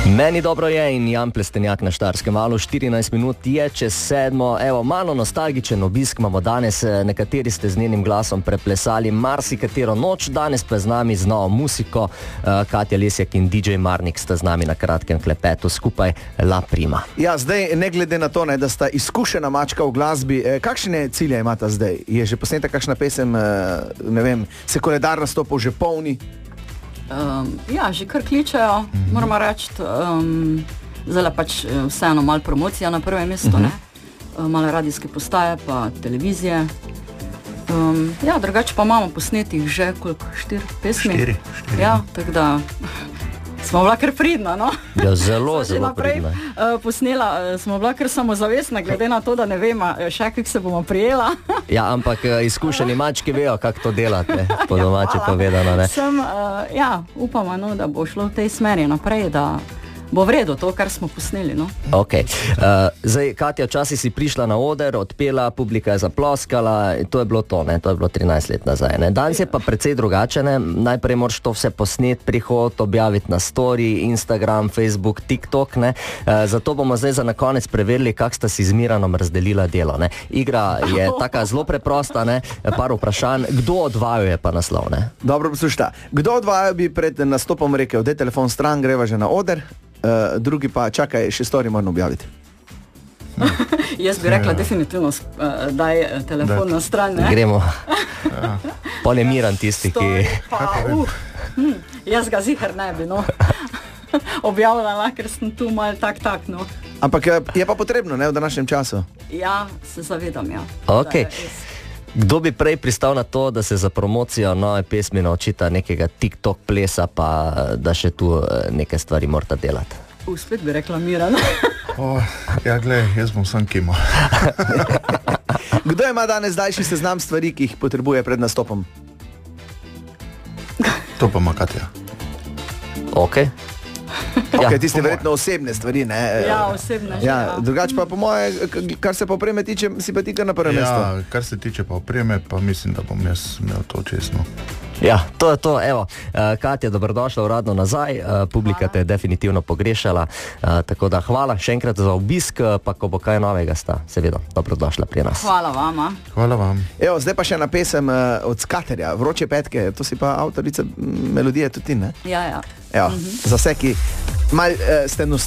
Meni dobro je in Jan Plestenjak na Štajerskem valu, 14 minut je čez 7. Evo, malo nostalgičen obisk imamo danes, nekateri ste z njenim glasom preplesali marsikatero noč, danes pa z nami z novo muziko, Katja Lesjak in DJ Marnik sta z nami na kratkem klepetu skupaj La Prima. Ja, zdaj ne glede na to, ne, da sta izkušena mačka v glasbi, kakšne cilje imata zdaj? Je že posneta kakšna pesem, ne vem, se koledar nastopov že polni? Ja, že kar kličejo, moramo reči, zdaj pač vseeno malo promocija na prvem mestu, ne? Malo radijske postaje, pa televizije. Ja, drugače pa imamo posnetih že koliko, 4 pesmi? 4. Ja, tako da smo bila kar pridna, no? Ja, zelo pridna. Posnela smo bila kar samozavestna, glede na to, da ne vemo še, kako se bomo prijela. Ja, ampak izkušeni mački vejo, kako to delate, po domače povedano, ne? Ja, upamo, no, da bo šlo v tej smeri naprej, da bo v redu to, kar smo posneli, no. Ok. Zdaj, Katja, včasih si prišla na oder, odpela, publika je zaploskala, to je bilo to, ne? To je bilo 13 let nazaj, ne? Danes je pa precej drugače, ne? Najprej moraš to vse posnet, prihod, objaviti na story, Instagram, Facebook, TikTok, ne? Zato bomo zdaj za na konec preverili, kak sta si z Miranom razdelila delo, ne? Igra je taka zelo preprosta, ne? Par vprašanj. Kdo od vaju je pa naslov, ne? Dobro, poslušajte. Kdo od vaju bi pred nastopom rekel, daj telefon stran, greva že na oder? Drugi pa čakaj, še story moram objaviti. Jaz bi rekla definitivno, daj telefon na stran, ne? Gremo. Pol je Miran tisti, ki... Jaz ga zihar ne bi, no. Objavljala, ker sem tu malo tak, no. Ampak je pa potrebno, ne, v današnjem času? Ja, se zavedam, ja. Ok. Kdo bi prej pristal na to, da se za promocijo nove pesmi naučita nekega TikTok plesa, pa da še tu neke stvari morata delati? Spet bi rekla Miran. Ja, glej, jaz bom sam kimo. Kdo ima danes daljši seznam stvari, ki jih potrebuje pred nastopom? To pa ima Katja. Ok. Ok, tiste verjetno osebne stvari, ne? Ja, osebne že, ja. Drugače pa po moje, kar se pa opreme tiče, si pa ti kar na prvem mestu. Ja, kar se tiče pa opreme, pa mislim, da bom jaz imel to čestno. Ja, to je to, evo. Katja, dobrodošla uradno nazaj, publika te je definitivno pogrešala, tako da hvala še enkrat za obisk, pa ko bo kaj novega sta, seveda, dobrodošla pri nas. Hvala vama. Hvala vam. Evo, zdaj pa še na pesem od Skaterja, Vroče petke, to si pa avtorica melodije tudi ti, ne? Ja. Evo, za vse, ki mal ste